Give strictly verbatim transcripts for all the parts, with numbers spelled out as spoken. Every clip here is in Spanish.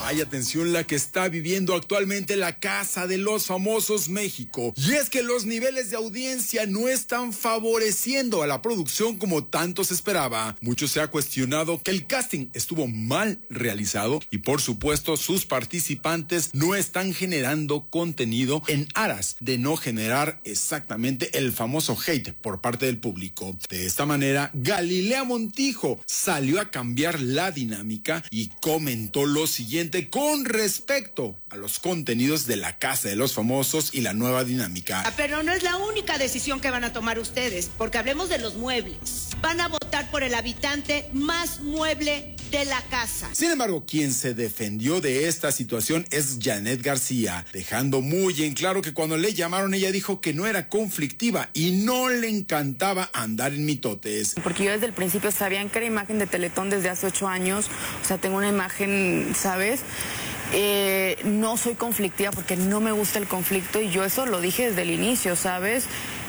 Vaya atención la que está viviendo actualmente la Casa de los Famosos México. Y es que los niveles de audiencia no están favoreciendo a la producción como tanto se esperaba. Mucho se ha cuestionado que el casting estuvo mal realizado y por supuesto sus participantes no están generando contenido en aras de no generar exactamente el famoso hate por parte del público. De esta manera, Galilea Montijo salió a cambiar la dinámica y comentó lo siguiente con respecto a los contenidos de la Casa de los Famosos y la nueva dinámica. Pero no es la única decisión que van a tomar ustedes, porque hablemos de los muebles. Van a votar por el habitante más mueble de la casa. Sin embargo, quien se defendió de esta situación es Janet García, dejando muy en claro que cuando le llamaron ella dijo que no era conflictiva y no le encantaba andar en mitotes. Porque yo desde el principio sabían que era imagen de Teletón desde hace ocho años, o sea, tengo una imagen, ¿sabes? Eh, no soy conflictiva porque no me gusta el conflicto y yo eso lo dije desde el inicio, ¿sabes?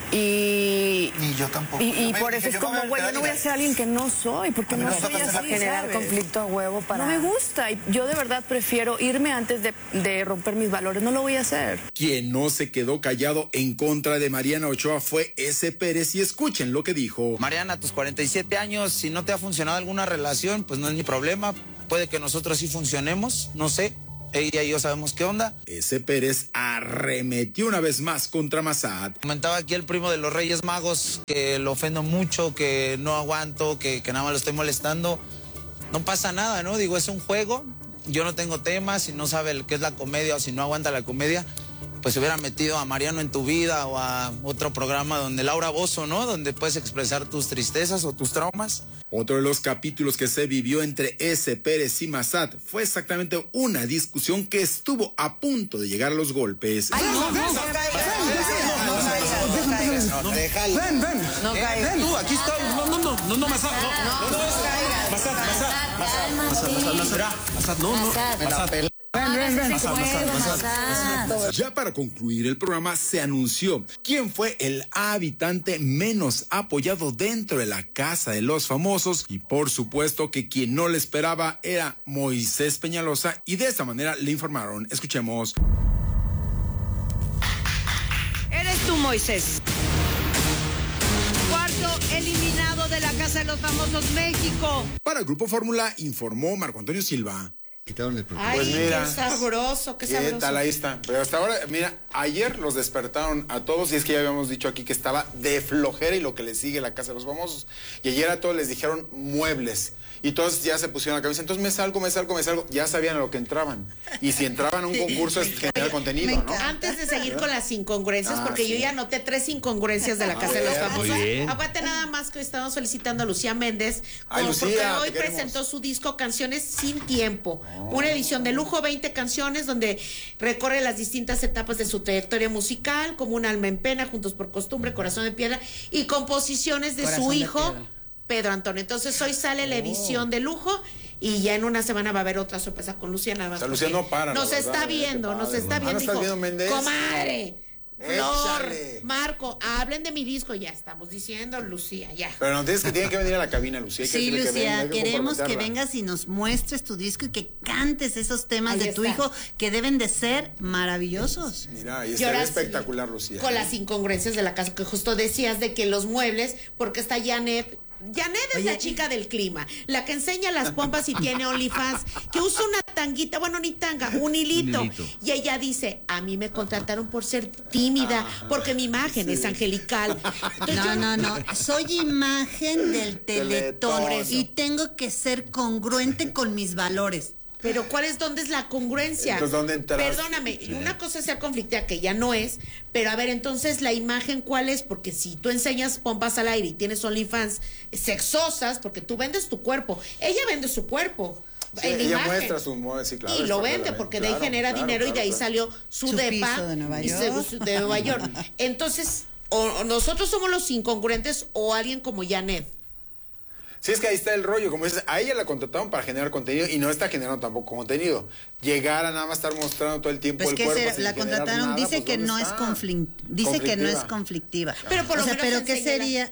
Y, Ni yo tampoco. Y, y no por me, eso es yo como, no güey, yo no voy a ser alguien que no soy, porque no, no soy así, generar ¿sabes? conflicto a huevo para... No me gusta, y yo de verdad prefiero irme antes de, de romper mis valores, no lo voy a hacer. Quien no se quedó callado en contra de Mariana Ochoa fue ese Pérez y escuchen lo que dijo. Mariana, a tus cuarenta y siete años, si no te ha funcionado alguna relación, pues no es mi problema, puede que nosotros sí funcionemos, no sé. Ella y yo sabemos qué onda. Ese Pérez arremetió una vez más contra Massad. Comentaba aquí el primo de los Reyes Magos que lo ofendo mucho, que no aguanto, que, que nada más lo estoy molestando. No pasa nada, ¿no? Digo, es un juego. Yo no tengo temas. Si no sabe qué es la comedia o si no aguanta la comedia, pues se hubiera metido a Mariano en tu vida o a otro programa donde Laura Bozzo, ¿no? Donde puedes expresar tus tristezas o tus traumas. Otro de los capítulos que se vivió entre ese Pérez y Massad fue exactamente una discusión que estuvo a punto de llegar a los golpes. Ay, no, no, no, no caigas, no déjalo. Ven, ven. no caigas. Tú, aquí estoy. No, no, no, no, no, Massad. No, no, no. Massad, Massad, Massad, Massad, Massad, Massad, no, no. Massad. Ven, ven, ven. Massad, Massad, Massad. Ya para concluir el programa se anunció quién fue el habitante menos apoyado dentro de la Casa de los Famosos y por supuesto que quien no le esperaba era Moisés Peñalosa y de esta manera le informaron. Escuchemos. Eres tú, Moisés. Cuarto eliminado de la Casa de los Famosos México. Para el Grupo Fórmula informó Marco Antonio Silva. Quitaron el Ay, Pues mira, qué sabroso, qué ¿Qué sabroso. tal? Ahí está. Pero hasta ahora, mira, ayer los despertaron a todos y es que ya habíamos dicho aquí que estaba de flojera y lo que le sigue la Casa de los Famosos. Y ayer a todos les dijeron muebles. Y todos ya se pusieron la cabeza. Entonces me salgo, me salgo, me salgo. Ya sabían a lo que entraban. Y si entraban a un concurso es generar contenido, ¿no? Antes de seguir con las incongruencias, Ah, porque sí. yo ya anoté tres incongruencias de la Casa de los Famosos. Muy bien. Aparte nada más que estamos felicitando a Lucía Méndez, Ay, como- Lucía, porque te hoy queremos. presentó su disco Canciones sin Tiempo, una edición de lujo, veinte canciones donde recorre las distintas etapas de su trayectoria musical, como Un alma en pena, Juntos por costumbre, Corazón de piedra y composiciones de Corazón su de hijo piedra. Pedro Antonio. Entonces hoy sale la edición de lujo y ya en una semana va a haber otra sorpresa con Lucía nada más. O sea, Lucía porque no para, Nos la verdad, está ¿eh? viendo, Qué nos padre. está Ah, viendo. ¿no estás dijo, viendo, Méndez? Comadre, Flor, Échale. Marco, hablen de mi disco. Ya estamos diciendo, Lucía, ya. Pero no tienes que tienen que venir a la cabina, Lucía. Hay que Sí, decirle que Lucía, venga, hay que queremos que comprometerla. vengas y nos muestres tu disco y que cantes esos temas Ahí de tu está. hijo que deben de ser maravillosos. Mira, y Y ahora estaría sí, espectacular, Lucía. Con las incongruencias de la casa, que justo decías de que los muebles, porque está Janet. Janet es la chica del clima, la que enseña las pompas y tiene OnlyFans, que usa una tanguita, bueno, ni tanga, un hilito. Un hilito. Y ella dice, a mí me contrataron por ser tímida, porque mi imagen es angelical. Entonces No, yo- no, no. Soy imagen del Teletón Teletón. y tengo que ser congruente con mis valores. Pero ¿cuál es, dónde es la congruencia? Entonces, ¿dónde entras? Perdóname, una cosa es ser conflictiva, que ya no es, pero a ver, entonces, ¿la imagen cuál es? Porque si tú enseñas pompas al aire y tienes OnlyFans sexosas, porque tú vendes tu cuerpo, ella vende su cuerpo. Sí, en ella imagen. muestra su moda, sí, claro. Y es lo parte de vende, la- porque de ahí claro, genera claro, dinero y claro, de ahí claro. salió su, Su depa piso de Nueva y se- York. su- de Nueva York. Entonces, o, o nosotros somos los incongruentes o alguien como Janet. Sí, es que ahí está el rollo, como dices, a ella la contrataron para generar contenido y no está generando tampoco contenido. Llegar a nada más estar mostrando todo el tiempo Pues el que cuerpo se- sin la generar contrataron, nada, dice pues, que ¿dónde no es está? conflic- dice que no es Conflictiva. conflictiva. Pero por lo o sea, menos pero ¿qué enséñala. sería?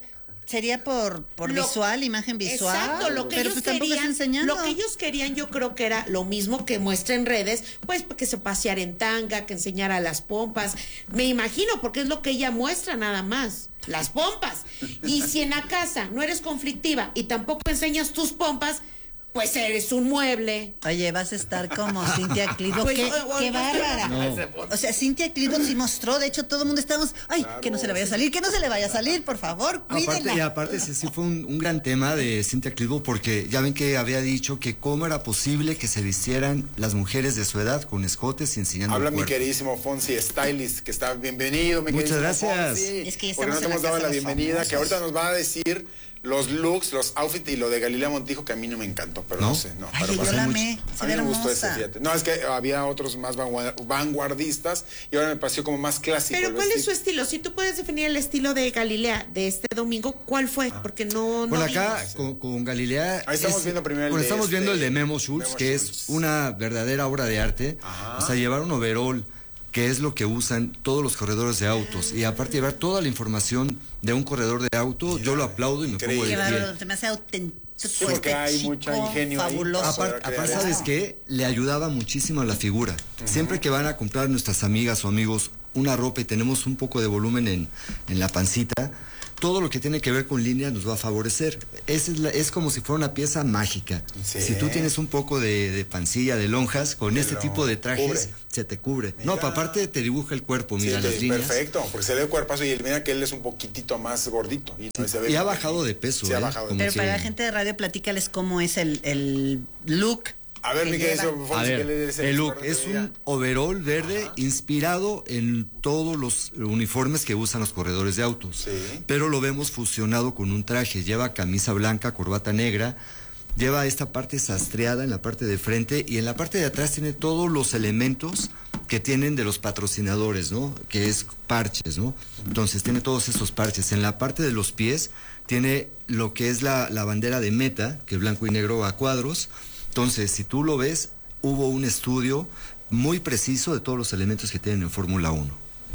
sería por, por Lo- visual, imagen visual. Exacto, lo que pero ellos pues tampoco está querían, enseñando. lo que ellos querían yo creo que era lo mismo que muestra en redes, pues que se paseara en tanga, que enseñara las pompas, me imagino, porque es lo que ella muestra nada más, las pompas. Y si en la casa no eres conflictiva y tampoco enseñas tus pompas, pues eres un mueble. Oye, vas a estar como Cintia Clitbo. Pues, qué, o- o- qué bárbara. No. O sea, Cintia Clitbo sí mostró, de hecho todo el mundo estábamos, ay, que no se le vaya a salir, que no se le vaya a salir, por favor, cuídenla. Aparte, y aparte sí, sí fue un, un gran tema de Cintia Clitbo, porque ya ven que había dicho que cómo era posible que se vistieran las mujeres de su edad con escotes y enseñando Habla el mi cuerpo. queridísimo Fonsi Stylist, que está bienvenido, mi Muchas queridísimo gracias. Fonsi, Es que ya porque no estamos te en la hemos dado casa la de los bienvenida, que famosos. ahorita nos va a decir los looks, los outfits y lo de Galilea Montijo, que a mí no me encantó, pero no, ¿No? sé, no. Ay, pero yo pasa la mucho. amé, se A ve mí me gustó ese, hermosa. fíjate. No, es que había otros más vanguard- vanguardistas y ahora me pareció como más clásico. Pero el ¿cuál es vestido. su estilo? Si tú puedes definir el estilo de Galilea de este domingo, ¿cuál fue? Porque no, no Bueno, acá vimos. con, con Galilea. Ahí estamos es- viendo primero el bueno, de estamos este, viendo el de Memo Schultz, Memo que Schultz. es una verdadera obra de arte. Ajá. O sea, llevar un overall, que es lo que usan todos los corredores de autos. Y aparte llevar toda la información de un corredor de auto, yo lo aplaudo y me pongo increíble. de Qué pie. bárbaro, se me hace auténtico. Sí, porque hay mucho ingenio ahí. fabuloso. Aparte- Aparte, crear aparte, eso. ¿sabes qué? Le ayudaba muchísimo a la figura. Siempre que van a comprar nuestras amigas o amigos una ropa y tenemos un poco de volumen en, en la pancita, todo lo que tiene que ver con línea nos va a favorecer. Es, la- es como si fuera una pieza mágica. Sí. Si tú tienes un poco de, de pancilla, de lonjas, con Te este lo tipo de trajes, cubre. se te cubre. Mira. No, pa- aparte te dibuja el cuerpo, Sí, mira te- las líneas. perfecto, porque se le ve cuerpazo y mira que él es un poquitito más gordito. Y, no se ve Y ha como- bajado de peso, Sí, ha ¿eh? bajado de Como Pero peso. para Sí. la gente de radio, platícales cómo es el, el look. A ver, que mi lleva. querido Fonsi, A ¿qué ver, le dices? el look es un overall verde inspirado en todos los uniformes que usan los corredores de autos. Sí. Pero lo vemos fusionado con un traje. Lleva camisa blanca, corbata negra, lleva esta parte sastreada en la parte de frente y en la parte de atrás tiene todos los elementos que tienen de los patrocinadores, ¿no? Que es parches, ¿no? Entonces tiene todos esos parches. En la parte de los pies tiene lo que es la, la bandera de Meta, que es blanco y negro a cuadros. Entonces, si tú lo ves, hubo un estudio muy preciso de todos los elementos que tienen en Fórmula uno.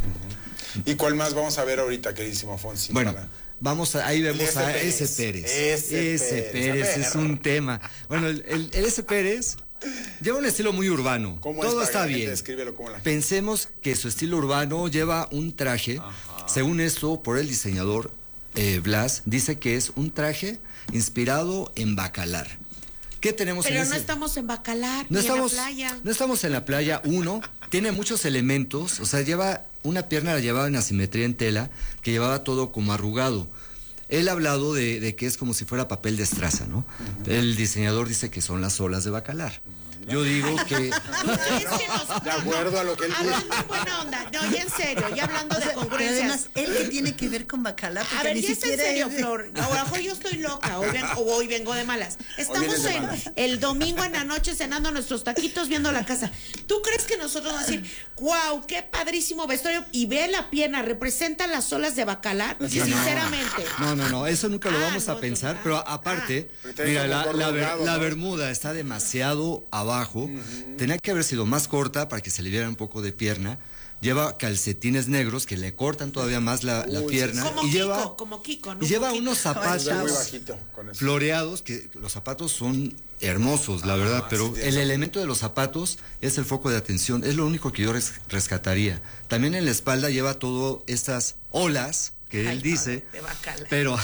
¿Y cuál más vamos a ver ahorita, queridísimo Fonsi? Bueno, Para- vamos a, ahí vemos S. a Pérez. S. Pérez. S. S. Pérez, Pérez a ver. es un tema. Bueno, el, el- el S. Pérez lleva un estilo muy urbano. ¿Cómo Todo es? está Para que la gente bien. descríbelo como la gente. Pensemos que su estilo urbano lleva un traje, según esto, por el diseñador eh, Blas, dice que es un traje inspirado en Bacalar. ¿Qué tenemos Pero en no ese? estamos en Bacalar, No ni estamos, en la playa. no estamos en la playa, uno, tiene muchos elementos, o sea, lleva una pierna la llevaba en asimetría en tela, que llevaba todo como arrugado. Él ha hablado de, de que es como si fuera papel de estraza, ¿no? El diseñador dice que son las olas de Bacalar. Yo digo que... ¿Tú crees que nos- De acuerdo a lo que él dice. Hablando en buena onda, no, ya en serio, ya hablando O de sea, pero congruencias. además, ¿él qué tiene que ver con Bacala? Porque A ver, ni ya es en siquiera serio, es de- Flor. A lo mejor yo estoy loca, hoy ven- o hoy vengo de malas. Estamos vienes de en malas. el domingo en la noche cenando nuestros taquitos, viendo la casa. ¿Tú crees que nosotros vamos a decir, wow, qué padrísimo vestuario? Y ve la pierna, representa las olas de Bacalar, sinceramente. No, no, no, eso nunca lo Ah, vamos no, a pensar, no, pero ah, aparte, Porque te mira, deja la, como la, ver- colgado, la ¿no? bermuda está demasiado abajo, tenía que haber sido más corta para que se le viera un poco de pierna, lleva calcetines negros que le cortan todavía más la, la Uy, pierna Como y Kiko, lleva, como Kiko, ¿no? y lleva Como unos Kiko. Se ve muy zapatos bajito con eso. floreados, que los zapatos son hermosos, la verdad, pero sí, el eso. elemento de los zapatos es el foco de atención, es lo único que yo res- rescataría. También en la espalda lleva todo estas olas que Ay, él dice, de Bacalar. pero,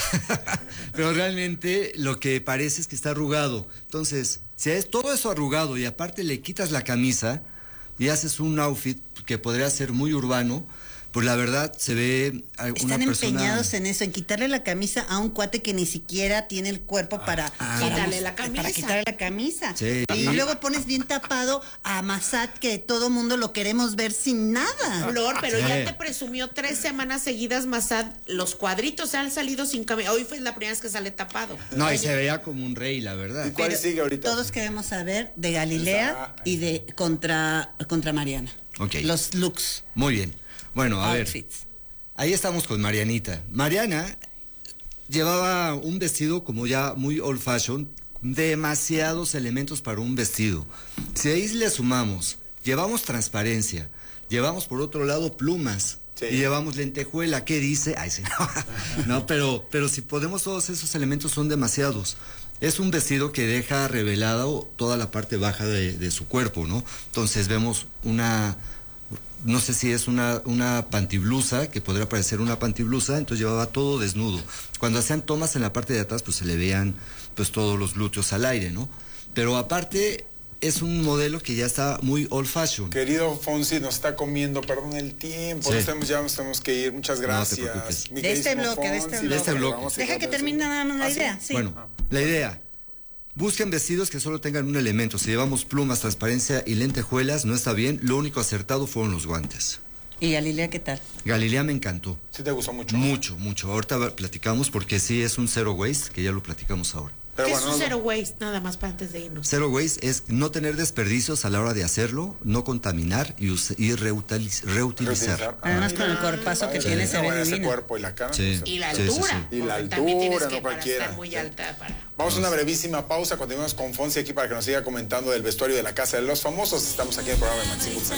pero realmente lo que parece es que está arrugado. Entonces, si es todo eso arrugado y aparte le quitas la camisa y haces un outfit que podría ser muy urbano, pues la verdad se ve a una Están persona... empeñados en eso, en quitarle la camisa a un cuate que ni siquiera tiene el cuerpo para, Ah. para- Quitarle la camisa. para quitarle la camisa. Sí. Y luego pones bien tapado a Massad, que todo mundo lo queremos ver sin nada. Flor, pero Sí. ya te presumió tres semanas seguidas Massad, los cuadritos han salido sin camisa. Hoy fue la primera vez que sale tapado. No, y se veía como un rey, la verdad. ¿Y cuál Pero sigue ahorita? Todos queremos saber de Galilea Está- y de contra, contra Mariana. Ok. Los looks, Muy bien. Bueno, a ver. outfits. Ahí estamos con Marianita. Mariana llevaba un vestido como ya muy old fashion, demasiados elementos para un vestido. Si ahí le sumamos, llevamos transparencia, llevamos por otro lado plumas, Sí. Y llevamos lentejuela, ¿qué dice? Ay, sí, no, no pero, pero si podemos, todos esos elementos son demasiados. Es un vestido que deja revelado toda la parte baja de, de su cuerpo, ¿no? Entonces vemos una, no sé si es una, una pantiblusa, que podría parecer una pantiblusa, entonces llevaba todo desnudo. Cuando hacían tomas en la parte de atrás, pues se le veían pues todos los glúteos al aire, ¿no? Pero aparte es un modelo que ya está muy old fashion. Querido Fonsi, nos está comiendo, perdón, el tiempo. Sí. Nos tenemos, ya nos tenemos que ir. Muchas gracias. No te de este bloque, Fonsi, de este bloque. De este bloque. Deja que termine nada más la ¿Ah, idea. Sí? Sí. Bueno, la idea. Busquen vestidos que solo tengan un elemento. Si llevamos plumas, transparencia y lentejuelas, no está bien. Lo único acertado fueron los guantes. ¿Y Galilea qué tal? Galilea me encantó. ¿Sí te gustó mucho? Mucho, mucho. Ahorita platicamos porque sí es un zero waste, que ya lo platicamos ahora. Pero ¿qué bueno, es un zero waste? Nada más para antes de irnos. Zero waste es no tener desperdicios a la hora de hacerlo, no contaminar y, y reutiliz, reutilizar. reutilizar. Además, ah, con el cuerpazo que sí. tiene se ve divino. Ese cuerpo y la cara. Sí. No sé. Y la altura. Sí, sí, sí. Y la altura, no cualquiera. Estar muy alta para... Vamos a una brevísima pausa. Continuamos con Fonsi aquí para que nos siga comentando del vestuario de la Casa de los Famosos. Estamos aquí en el programa de Maxi Guzmán.